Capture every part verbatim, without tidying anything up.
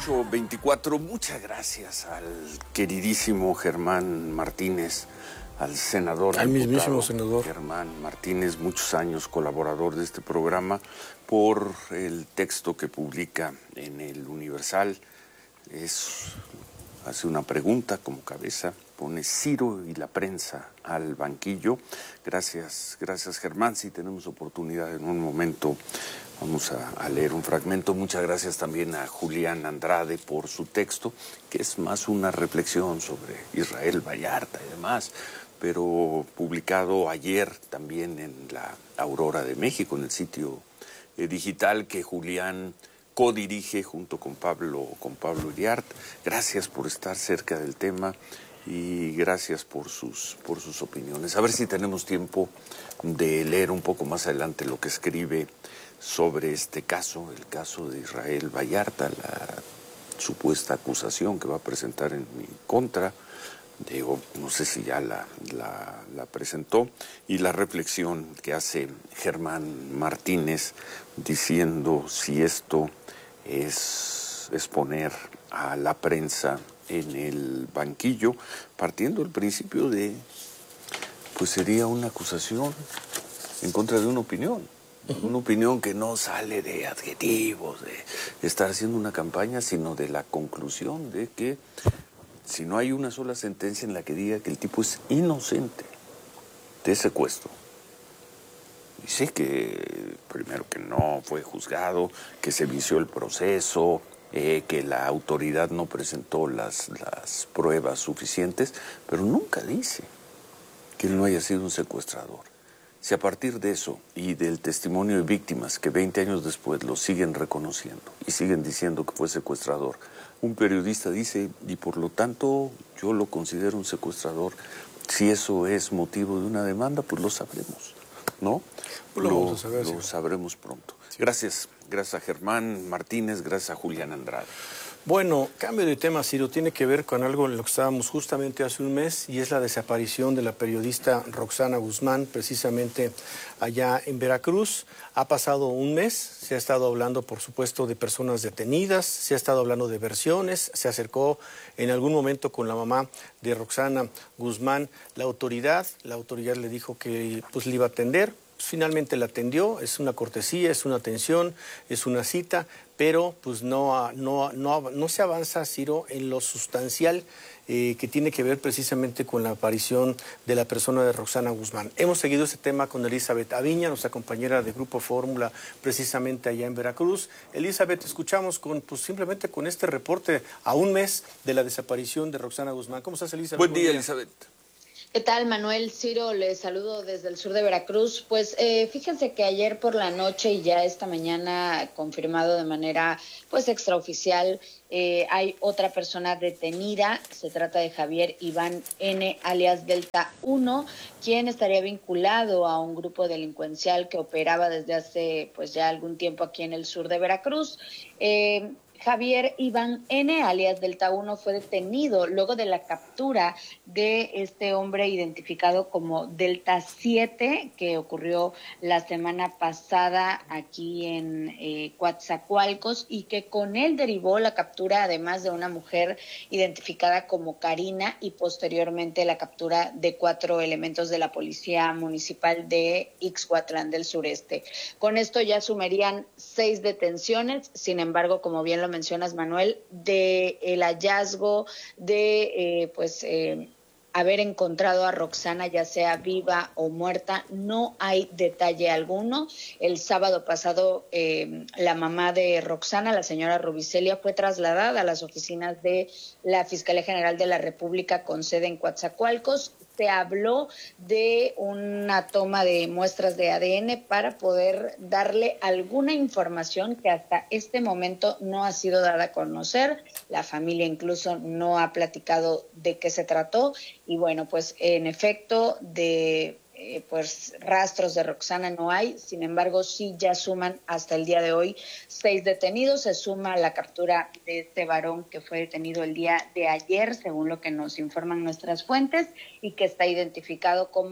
ocho veinticuatro. Muchas gracias al queridísimo Germán Martínez, al senador. Al mismísimo senador. Germán Martínez, muchos años colaborador de este programa, por el texto que publica en el Universal. Es, hace una pregunta como cabeza, pone Ciro y la prensa al banquillo. Gracias, gracias Germán. Si tenemos oportunidad en un momento, vamos a, a leer un fragmento. Muchas gracias también a Julián Andrade por su texto, que es más una reflexión sobre Israel Vallarta y demás, pero publicado ayer también en la Aurora de México, en el sitio eh, digital que Julián codirige junto con Pablo, con Pablo Iriart. Gracias por estar cerca del tema y gracias por sus, por sus opiniones. A ver si tenemos tiempo de leer un poco más adelante lo que escribe sobre este caso, el caso de Israel Vallarta, la supuesta acusación que va a presentar en mi contra. Digo, no sé si ya la, la, la presentó, y la reflexión que hace Germán Martínez diciendo si esto es, es poner a la prensa en el banquillo, partiendo del principio de, pues sería una acusación en contra de una opinión. Una opinión que no sale de adjetivos, de estar haciendo una campaña, sino de la conclusión de que si no hay una sola sentencia en la que diga que el tipo es inocente de secuestro, y sí que primero que no fue juzgado, que se vició el proceso, eh, que la autoridad no presentó las, las pruebas suficientes, pero nunca dice que él no haya sido un secuestrador. Si a partir de eso y del testimonio de víctimas que veinte años después lo siguen reconociendo y siguen diciendo que fue secuestrador, un periodista dice, y por lo tanto yo lo considero un secuestrador, si eso es motivo de una demanda, pues lo sabremos, ¿no? Pues lo, lo vamos a saber, lo sí. sabremos pronto. Sí. Gracias, gracias a Germán Martínez, gracias a Julián Andrade. Bueno, cambio de tema, Ciro, tiene que ver con algo en lo que estábamos justamente hace un mes, y es la desaparición de la periodista Roxana Guzmán, precisamente allá en Veracruz. Ha pasado un mes, se ha estado hablando, por supuesto, de personas detenidas, se ha estado hablando de versiones, se acercó en algún momento con la mamá de Roxana Guzmán la autoridad, la autoridad le dijo que pues le iba a atender. Finalmente la atendió, es una cortesía, es una atención, es una cita, pero pues no, no, no, no se avanza, Ciro, en lo sustancial eh, que tiene que ver precisamente con la aparición de la persona de Roxana Guzmán. Hemos seguido ese tema con Elizabeth Aviña, nuestra compañera de Grupo Fórmula, precisamente allá en Veracruz. Elizabeth, escuchamos con, pues, simplemente con este reporte a un mes de la desaparición de Roxana Guzmán. ¿Cómo estás, Elizabeth? Buen día, Elizabeth. ¿Qué tal, Manuel? Ciro, les saludo desde el sur de Veracruz. Pues eh, fíjense que ayer por la noche y ya esta mañana confirmado de manera pues extraoficial, eh, hay otra persona detenida. Se trata de Javier Iván N., alias Delta uno, quien estaría vinculado a un grupo delincuencial que operaba desde hace pues ya algún tiempo aquí en el sur de Veracruz. Eh, Javier Iván N., alias Delta uno, fue detenido luego de la captura de este hombre identificado como Delta siete, que ocurrió la semana pasada aquí en eh, Coatzacoalcos, y que con él derivó la captura además de una mujer identificada como Karina, y posteriormente la captura de cuatro elementos de la Policía Municipal de Ixhuatlán del Sureste. Con esto ya sumarían seis detenciones. Sin embargo, como bien lo mencionas, Manuel, de el hallazgo de eh, pues eh, haber encontrado a Roxana, ya sea viva o muerta, no hay detalle alguno. El sábado pasado eh, la mamá de Roxana, la señora Rubicelia, fue trasladada a las oficinas de la Fiscalía General de la República con sede en Coatzacoalcos. Se habló de una toma de muestras de A D N para poder darle alguna información que hasta este momento no ha sido dada a conocer. La familia incluso no ha platicado de qué se trató. Y bueno, pues en efecto, de eh, pues rastros de Roxana no hay. Sin embargo, sí ya suman hasta el día de hoy seis detenidos. Se suma la captura de este varón que fue detenido el día de ayer, según lo que nos informan nuestras fuentes, y que está identificado como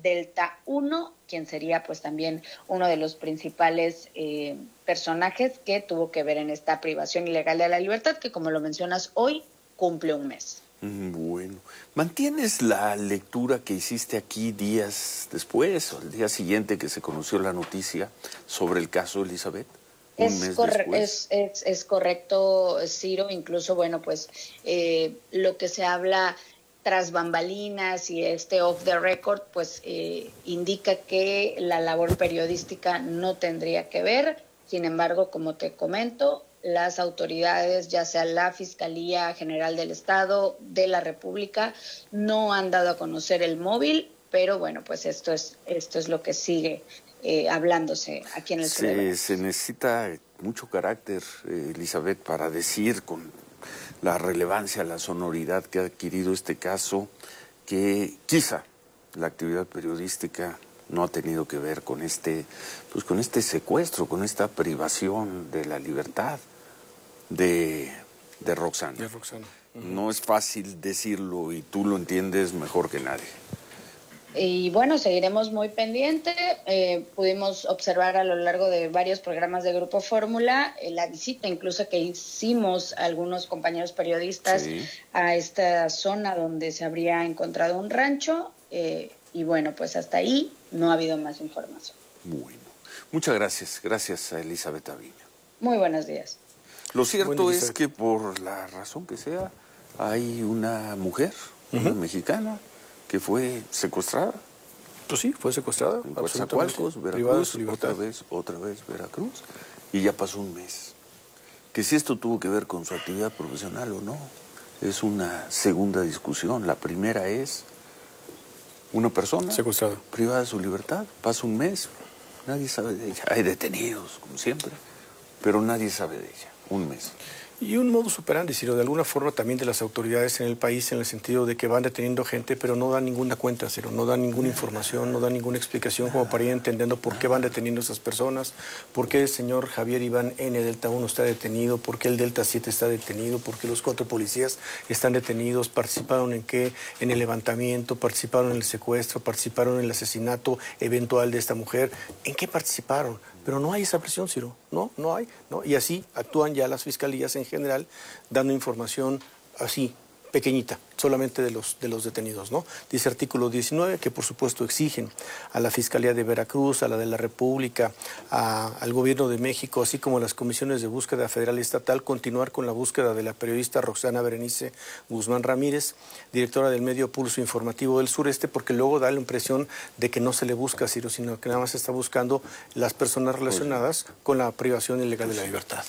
Delta uno, quien sería pues también uno de los principales eh, personajes que tuvo que ver en esta privación ilegal de la libertad, que como lo mencionas hoy, cumple un mes. Bueno, ¿mantienes la lectura que hiciste aquí días después o el día siguiente que se conoció la noticia sobre el caso Elizabeth? Un Es, mes corre después. es, es, es correcto, Ciro. Incluso, bueno, pues eh, lo que se habla tras bambalinas y este off the record, pues eh, indica que la labor periodística no tendría que ver. Sin embargo, como te comento, las autoridades, ya sea la Fiscalía General del Estado, de la República, no han dado a conocer el móvil, pero bueno, pues esto es, esto es lo que sigue eh, hablándose aquí en el sur de Veracruz. Se, se necesita mucho carácter, eh, Elizabeth, para decir con la relevancia, la sonoridad que ha adquirido este caso, que quizá la actividad periodística no ha tenido que ver con este, pues con este secuestro, con esta privación de la libertad de, de Roxana. De Roxana. Uh-huh. No es fácil decirlo y tú lo entiendes mejor que nadie. Y bueno, seguiremos muy pendiente. Eh, pudimos observar a lo largo de varios programas de Grupo Fórmula eh, la visita incluso que hicimos algunos compañeros periodistas sí. a esta zona donde se habría encontrado un rancho. Eh, y bueno, pues hasta ahí no ha habido más información. Bueno, muchas gracias. Gracias a Elizabeth Aviño. Muy buenos días. Lo cierto es que por la razón que sea, hay una mujer, uh-huh. una mexicana, que fue secuestrada. Pues sí, fue secuestrada. En Coatzacoalcos, Veracruz, otra vez, otra vez Veracruz, y ya pasó un mes. Que si esto tuvo que ver con su actividad profesional o no, es una segunda discusión. La primera es una persona secuestrada, privada de su libertad, pasa un mes, nadie sabe de ella. Hay detenidos, como siempre, pero nadie sabe de ella. Un mes. Y un modus operandi, Ciro, de alguna forma también de las autoridades en el país, en el sentido de que van deteniendo gente, pero no dan ninguna cuenta, Ciro, no dan ninguna información, no dan ninguna explicación como para ir entendiendo por qué van deteniendo a esas personas, por qué el señor Javier Iván N. Delta uno está detenido, por qué el Delta siete está detenido, por qué los cuatro policías están detenidos, participaron en qué, en el levantamiento, participaron en el secuestro, participaron en el asesinato eventual de esta mujer, ¿en qué participaron? Pero no hay esa presión, Ciro, no, no hay, ¿no? Y así actúan ya las fiscalías en general, dando información así, pequeñita, solamente de los, de los detenidos, ¿no? Dice artículo diecinueve que por supuesto exigen a la Fiscalía de Veracruz, a la de la República, a, al Gobierno de México, así como a las comisiones de búsqueda federal y estatal, continuar con la búsqueda de la periodista Roxana Berenice Guzmán Ramírez, directora del medio Pulso Informativo del Sureste, porque luego da la impresión de que no se le busca, Ciro, sino que nada más se está buscando las personas relacionadas con la privación ilegal de la libertad.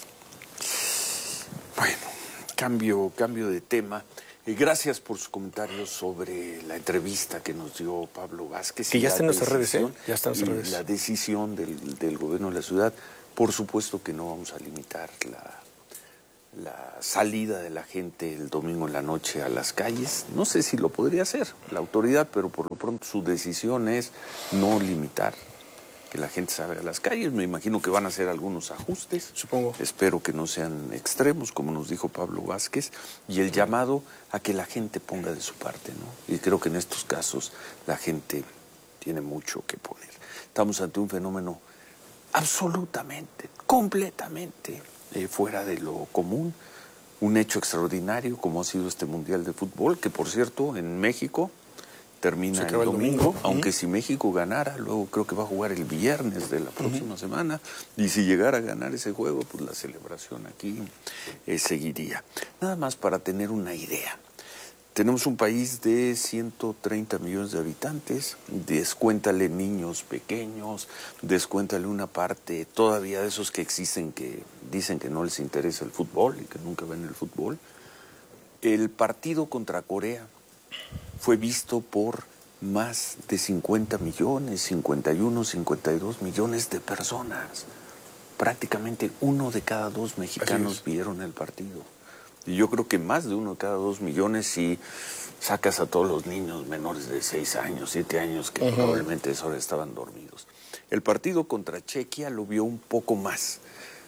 Bueno, cambio, cambio de tema. Gracias por sus comentarios sobre la entrevista que nos dio Pablo Vázquez. Que ya está en nuestras redes, ¿eh? Ya está en nuestras redes. La decisión del, del gobierno de la ciudad. Por supuesto que no vamos a limitar la, la salida de la gente el domingo en la noche a las calles. No sé si lo podría hacer la autoridad, pero por lo pronto su decisión es no limitar que la gente salga a las calles. Me imagino que van a hacer algunos ajustes. Supongo. Espero que no sean extremos, como nos dijo Pablo Vázquez, y el llamado a que la gente ponga de su parte, ¿no? Y creo que en estos casos la gente tiene mucho que poner. Estamos ante un fenómeno absolutamente, completamente eh, fuera de lo común, un hecho extraordinario como ha sido este Mundial de Fútbol, que por cierto en México termina el domingo, el domingo, aunque uh-huh. si México ganara, luego creo que va a jugar el viernes de la próxima uh-huh. semana, y si llegara a ganar ese juego, pues la celebración aquí eh, seguiría. Nada más para tener una idea. Tenemos un país de ciento treinta millones de habitantes, descuéntale niños pequeños, descuéntale una parte todavía de esos que existen que dicen que no les interesa el fútbol y que nunca ven el fútbol. El partido contra Corea fue visto por más de cincuenta millones, cincuenta y uno, cincuenta y dos millones de personas. Prácticamente uno de cada dos mexicanos vieron el partido. Y yo creo que más de uno de cada dos millones si sacas a todos los niños menores de seis años, siete años, que uh-huh. probablemente a esa hora estaban dormidos. El partido contra Chequia lo vio un poco más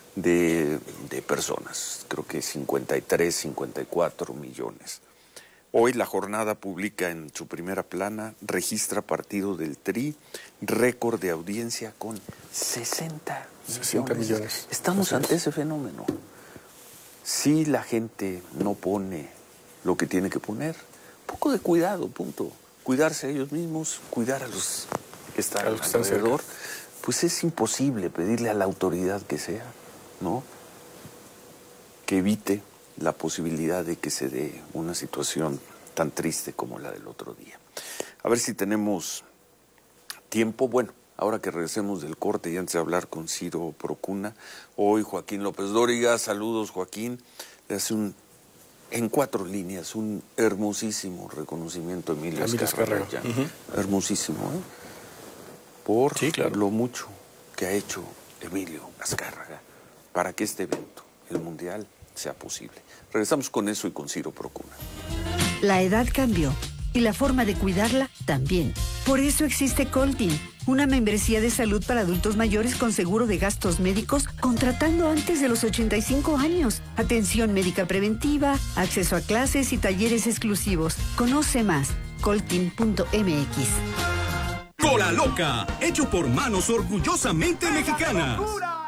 de, de personas, creo que cincuenta y tres, cincuenta y cuatro millones. Hoy La Jornada publica en su primera plana, registra partido del Tri, récord de audiencia con sesenta millones. Estamos ante ese fenómeno. Si la gente no pone lo que tiene que poner, un poco de cuidado, punto. Cuidarse a ellos mismos, cuidar a los que están a los que alrededor, están pues es imposible pedirle a la autoridad que sea, ¿no? Que evite la posibilidad de que se dé una situación tan triste como la del otro día. A ver si tenemos tiempo. Bueno, ahora que regresemos del corte y antes de hablar con Ciro Procuna, hoy Joaquín López Dóriga, saludos Joaquín, le hace un, en cuatro líneas, un hermosísimo reconocimiento a Emilio Azcárraga. Uh-huh. Hermosísimo, ¿eh? Por sí, claro. lo mucho que ha hecho Emilio Azcárraga para que este evento, el Mundial, sea posible. Regresamos con eso y con Ciro Procuna. La edad cambió y la forma de cuidarla también. Por eso existe Coltin, una membresía de salud para adultos mayores con seguro de gastos médicos contratando antes de los ochenta y cinco años. Atención médica preventiva, acceso a clases y talleres exclusivos. Conoce más, coltin punto m x. Cola Loca, hecho por manos orgullosamente mexicanas.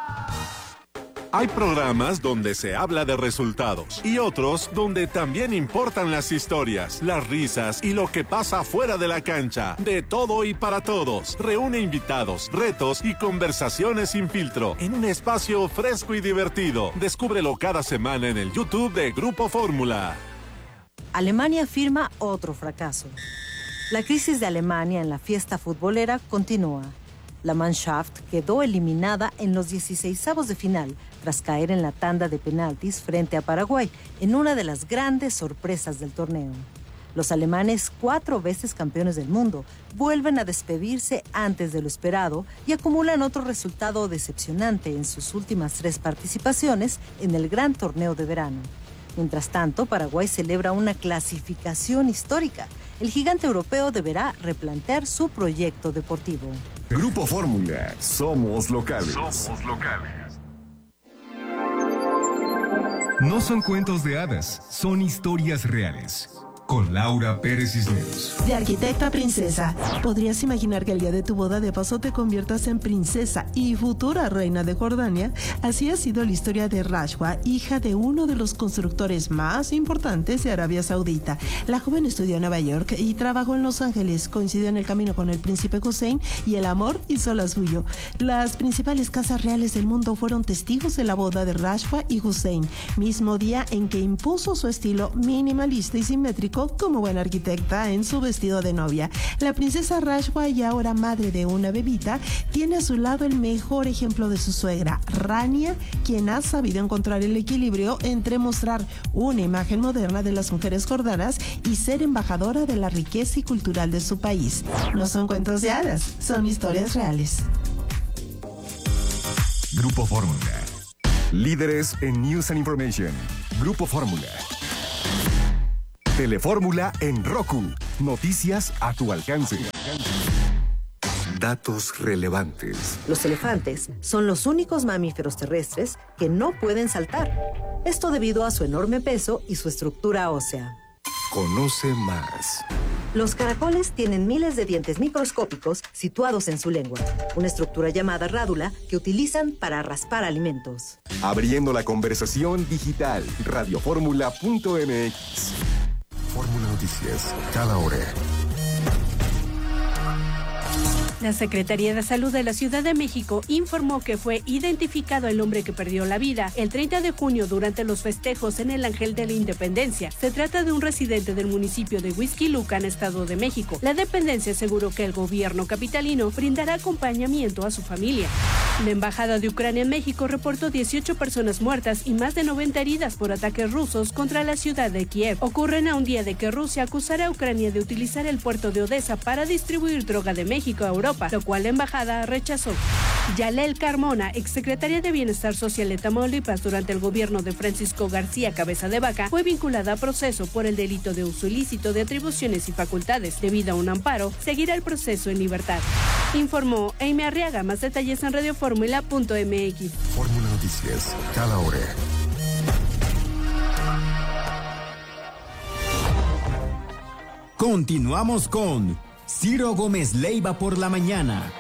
Hay programas donde se habla de resultados y otros donde también importan las historias, las risas y lo que pasa fuera de la cancha. De todo y para todos. Reúne invitados, retos y conversaciones sin filtro en un espacio fresco y divertido. Descúbrelo cada semana en el YouTube de Grupo Fórmula. Alemania firma otro fracaso. La crisis de Alemania en la fiesta futbolera continúa. La Mannschaft quedó eliminada en los dieciseisavos de final tras caer en la tanda de penaltis frente a Paraguay, en una de las grandes sorpresas del torneo. Los alemanes, cuatro veces campeones del mundo, vuelven a despedirse antes de lo esperado y acumulan otro resultado decepcionante en sus últimas tres participaciones en el gran torneo de verano. Mientras tanto, Paraguay celebra una clasificación histórica. El gigante europeo deberá replantear su proyecto deportivo. Grupo Fórmula, somos locales. Somos locales. No son cuentos de hadas, son historias reales. Con Laura Pérez Cisneros. De arquitecta a princesa. ¿Podrías imaginar que el día de tu boda de paso te conviertas en princesa y futura reina de Jordania? Así ha sido la historia de Rashwa, hija de uno de los constructores más importantes de Arabia Saudita. La joven estudió en Nueva York y trabajó en Los Ángeles. Coincidió en el camino con el príncipe Hussein y el amor hizo la suyo. Las principales casas reales del mundo fueron testigos de la boda de Rashwa y Hussein, mismo día en que impuso su estilo minimalista y simétrico como buena arquitecta en su vestido de novia. La princesa Rashwa, y ahora madre de una bebita, tiene a su lado el mejor ejemplo de su suegra, Rania, quien ha sabido encontrar el equilibrio entre mostrar una imagen moderna de las mujeres jordanas y ser embajadora de la riqueza y cultural de su país. No son cuentos de hadas, son historias reales. Grupo Fórmula. Líderes en News and Information. Grupo Fórmula. Telefórmula en Roku. Noticias a tu alcance. Datos relevantes. Los elefantes son los únicos mamíferos terrestres que no pueden saltar. Esto debido a su enorme peso y su estructura ósea. Conoce más. Los caracoles tienen miles de dientes microscópicos situados en su lengua, una estructura llamada rádula que utilizan para raspar alimentos. Abriendo la conversación digital. radioformula punto m x. Fórmula Noticias, cada hora. La Secretaría de Salud de la Ciudad de México informó que fue identificado el hombre que perdió la vida el treinta de junio durante los festejos en el Ángel de la Independencia. Se trata de un residente del municipio de Huixquilucan, Estado de México. La dependencia aseguró que el gobierno capitalino brindará acompañamiento a su familia. La Embajada de Ucrania en México reportó dieciocho personas muertas y más de noventa heridas por ataques rusos contra la ciudad de Kiev. Ocurren a un día de que Rusia acusara a Ucrania de utilizar el puerto de Odessa para distribuir droga de México a Europa, lo cual la embajada rechazó. Yalel Carmona, exsecretaria de Bienestar Social de Tamaulipas durante el gobierno de Francisco García Cabeza de Vaca, fue vinculada a proceso por el delito de uso ilícito de atribuciones y facultades. Debido a un amparo, seguirá el proceso en libertad. Informó Amy Arriaga. Más detalles en radioformula punto m x. Fórmula Noticias, cada hora. Continuamos con Ciro Gómez Leiva por la mañana.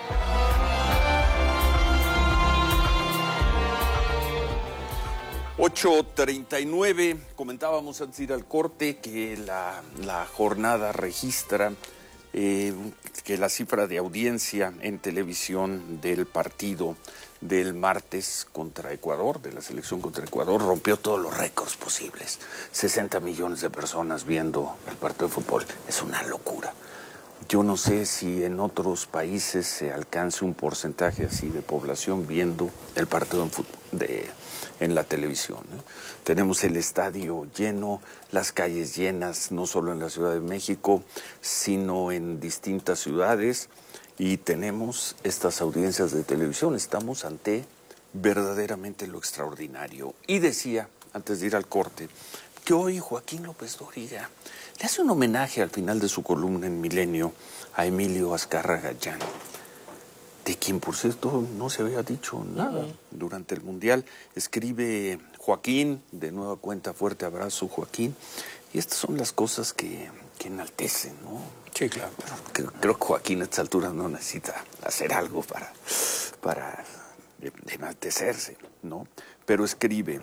ocho treinta y nueve, comentábamos antes de ir al corte que la, la jornada registra eh, que la cifra de audiencia en televisión del partido del martes contra Ecuador, de la selección contra Ecuador, rompió todos los récords posibles. sesenta millones de personas viendo el partido de fútbol. Es una locura. Yo no sé si en otros países se alcance un porcentaje así de población viendo el partido en, fútbol, de, en la televisión, ¿eh? Tenemos el estadio lleno, las calles llenas, no solo en la Ciudad de México, sino en distintas ciudades, y tenemos estas audiencias de televisión. Estamos ante verdaderamente lo extraordinario. Y decía, antes de ir al corte, que hoy Joaquín López Dóriga le hace un homenaje al final de su columna en Milenio a Emilio Azcárraga Llán, de quien, por cierto, no se había dicho nada uh-huh. durante el Mundial. Escribe Joaquín, de nueva cuenta, fuerte abrazo, Joaquín. Y estas son las cosas que, que enaltecen, ¿no? Sí, claro. Creo, creo que Joaquín a estas alturas no necesita hacer algo para, para enaltecerse, ¿no? Pero escribe,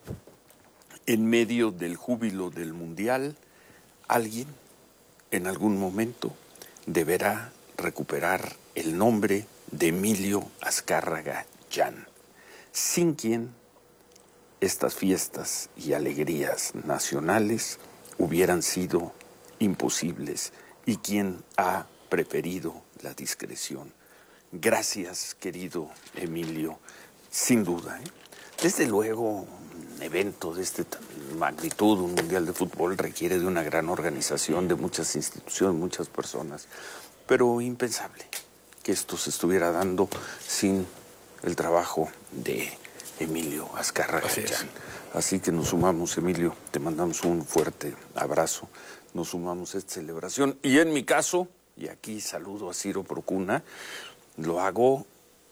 en medio del júbilo del Mundial, alguien en algún momento deberá recuperar el nombre de Emilio Azcárraga Llán, sin quien estas fiestas y alegrías nacionales hubieran sido imposibles y quien ha preferido la discreción. Gracias, querido Emilio, sin duda, ¿eh? Desde luego, un evento de esta magnitud, un mundial de fútbol, requiere de una gran organización, de muchas instituciones, muchas personas, pero impensable que esto se estuviera dando sin el trabajo de Emilio Azcárraga Llán. Así que nos sumamos, Emilio, te mandamos un fuerte abrazo, nos sumamos a esta celebración. Y en mi caso, y aquí saludo a Ciro Procuna, lo hago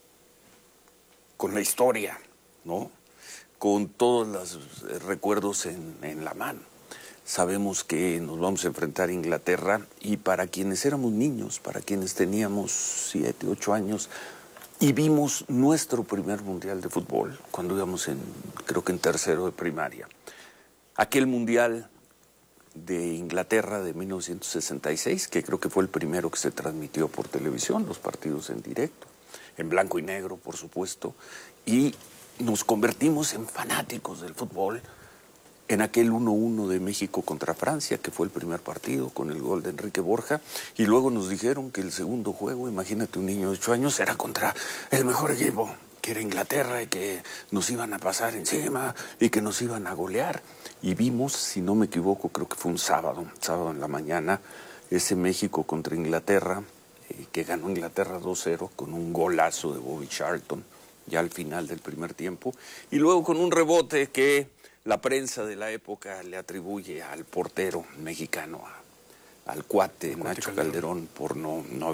con la historia, ¿no? Con todos los recuerdos en, en la mano. Sabemos que nos vamos a enfrentar a Inglaterra y para quienes éramos niños, para quienes teníamos siete, ocho años y vimos nuestro primer mundial de fútbol cuando íbamos en, creo que en tercero de primaria. Aquel mundial de Inglaterra de mil novecientos sesenta y seis, que creo que fue el primero que se transmitió por televisión, los partidos en directo, en blanco y negro, por supuesto, y nos convertimos en fanáticos del fútbol en aquel uno uno de México contra Francia, que fue el primer partido con el gol de Enrique Borja, y luego nos dijeron que el segundo juego, imagínate un niño de ocho años, era contra el mejor equipo, que era Inglaterra, y que nos iban a pasar encima y que nos iban a golear. Y vimos, si no me equivoco, creo que fue un sábado, sábado en la mañana, ese México contra Inglaterra, eh, que ganó Inglaterra dos cero con un golazo de Bobby Charlton, ya al final del primer tiempo, y luego con un rebote que la prensa de la época le atribuye al portero mexicano, a, al cuate Nacho Calderón, por no, no